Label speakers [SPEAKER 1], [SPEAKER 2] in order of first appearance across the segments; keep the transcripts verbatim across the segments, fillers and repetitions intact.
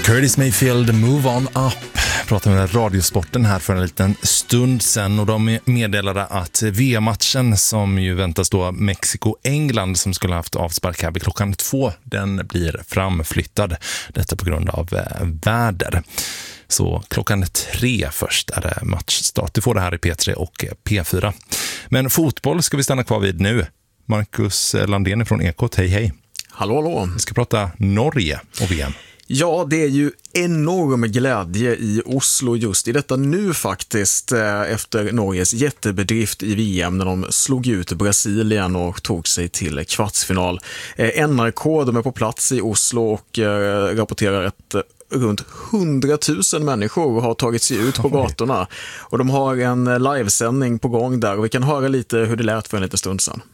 [SPEAKER 1] Curtis Mayfield, Move On Up. Pratade med Radiosporten här för en liten stund sedan och de meddelade att V M-matchen som ju väntas då Mexiko-England som skulle ha haft avspark här vid klockan två, den blir framflyttad. Detta på grund av väder. Så klockan tre först är det matchstart. Du får det här i P tre och P fyra. Men fotboll ska vi stanna kvar vid nu. Marcus Landén från Ekot, hej hej.
[SPEAKER 2] Hallå, hallå.
[SPEAKER 1] Vi ska prata Norge och V M.
[SPEAKER 2] Ja, det är ju enorm glädje i Oslo just i detta nu faktiskt efter Norges jättebedrift i V M när de slog ut Brasilien och tog sig till kvartsfinal. N R K, de är på plats i Oslo och rapporterar att runt hundratusen människor har tagit sig ut på gatorna och de har en livesändning på gång där och vi kan höra lite hur det lät för en liten stund sedan.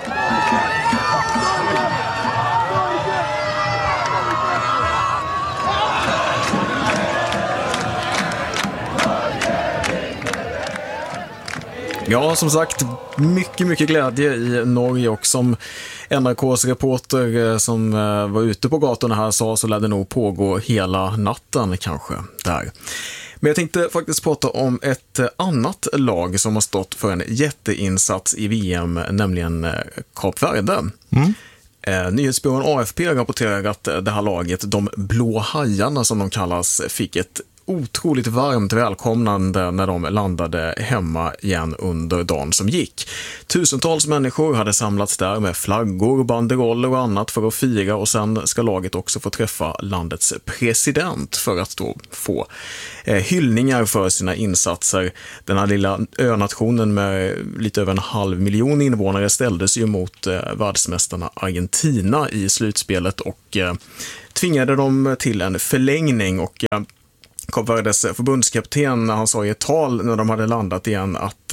[SPEAKER 2] Ja, som sagt, mycket, mycket glädje i Norge och som N R K:s reporter som var ute på gatorna här sa så lär det nog pågå hela natten kanske där. Men jag tänkte faktiskt prata om ett annat lag som har stått för en jätteinsats i V M, nämligen Kap Verde. Mm. Eh, Nyhetsbyrån A F P rapporterar att det här laget, de blå hajarna som de kallas, fick ett otroligt varmt välkomnande när de landade hemma igen under dagen som gick. Tusentals människor hade samlats där med flaggor, banderoller och annat för att fira och sen ska laget också få träffa landets president för att då få eh, hyllningar för sina insatser. Den här lilla önationen med lite över en halv miljon invånare ställdes ju mot eh, världsmästarna Argentina i slutspelet och eh, tvingade dem till en förlängning och eh, Kap Verdes förbundskapten, han sa i ett tal när de hade landat igen att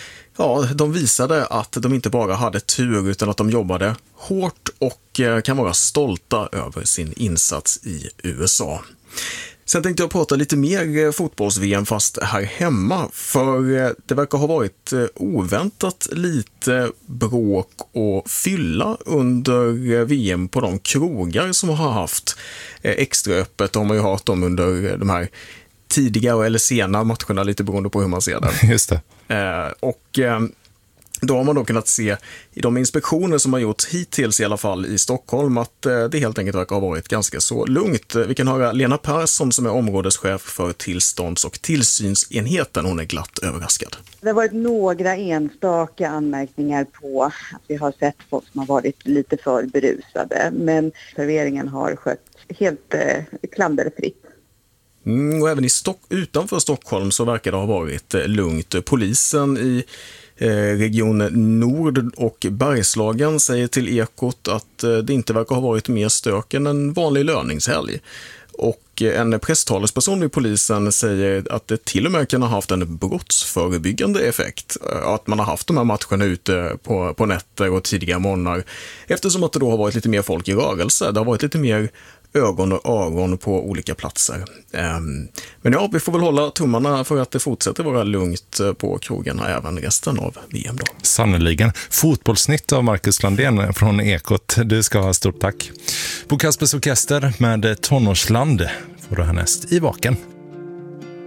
[SPEAKER 2] ja, de visade att de inte bara hade tur utan att de jobbade hårt och kan vara stolta över sin insats i U S A. Sen tänkte jag prata lite mer fotbolls-V M fast här hemma, för det verkar ha varit oväntat lite bråk och fylla under V M på de krogar som har haft extra öppet. De har ju hört dem under de här tidiga eller sena matcherna, lite beroende på hur man ser det.
[SPEAKER 1] Just det.
[SPEAKER 2] Och då har man då kunnat se i de inspektioner som har gjorts hittills i alla fall i Stockholm att det helt enkelt verkar ha varit ganska så lugnt. Vi kan höra Lena Persson som är områdeschef för tillstånds- och tillsynsenheten. Hon är glatt överraskad.
[SPEAKER 3] Det har varit några enstaka anmärkningar på att vi har sett folk som har varit lite för berusade, men serveringen har skött helt eh, klanderfritt.
[SPEAKER 2] Mm, och även i Stock- utanför Stockholm så verkar det ha varit lugnt. Polisen i Region Nord och Bergslagen säger till Ekot att det inte verkar ha varit mer stök än en vanlig löningshelg. Och en presstalesperson vid polisen säger att det till och med kan ha haft en brottsförebyggande effekt. Att man har haft de här matcherna ute på, på nätter och tidiga morgnar. Eftersom att det då har varit lite mer folk i rörelse. Det har varit lite mer ögon och öron på olika platser. Men ja, vi får väl hålla tummarna för att det fortsätter vara lugnt på krogarna även resten av V M då.
[SPEAKER 1] Sannoliken. Fotbollsnitt av Marcus Landén från Ekot. Du ska ha stort tack. På Kaspers Orkester med Tonårsland får du härnäst i Vaken.